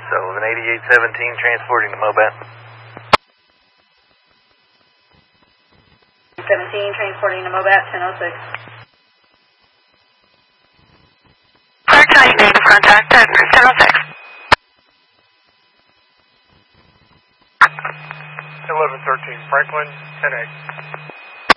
Sullivan 8817 transporting to Mobat. 17 transporting to Mobat 1006. Clear County negative contact at 1006. 1113 Franklin 108.